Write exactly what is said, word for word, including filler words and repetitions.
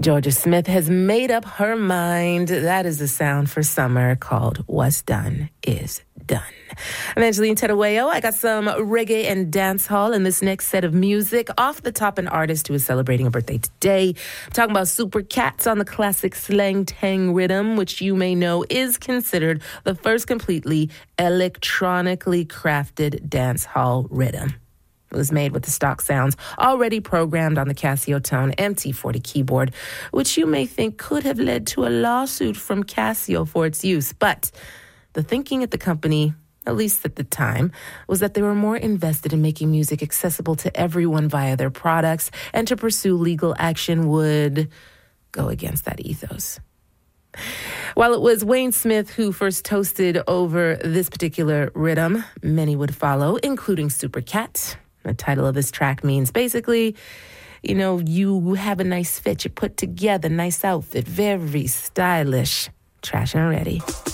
Georgia Smith has made up her mind. That is the sound for summer called What's Done Is Done. I'm Angeline Terueo. I got some reggae and dancehall in this next set of music. Off the top, an artist who is celebrating a birthday today. I'm talking about Super Cats on the classic Slang Tang rhythm, which you may know is considered the first completely electronically crafted dancehall rhythm. It was made with the stock sounds already programmed on the Casio Tone M T forty keyboard, which you may think could have led to a lawsuit from Casio for its use. But the thinking at the company, at least at the time, was that they were more invested in making music accessible to everyone via their products, and to pursue legal action would go against that ethos. While it was Wayne Smith who first toasted over this particular rhythm, many would follow, including Super Cat. The title of this track means basically, you know, you have a nice fit, you put together, nice outfit, very stylish, trash and ready.